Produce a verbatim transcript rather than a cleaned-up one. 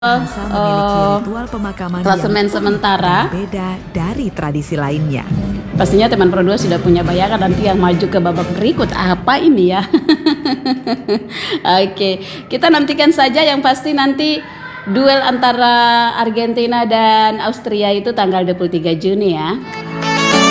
Bangsa memiliki uh, ritual pemakaman klasemen yang sementara. berbeda dari tradisi lainnya. Pastinya teman Pro dua sudah punya bayangan nanti yang maju ke babak berikut apa ini ya. Oke, kita nantikan saja, yang pasti nanti duel antara Argentina dan Austria itu tanggal dua puluh tiga Juni ya.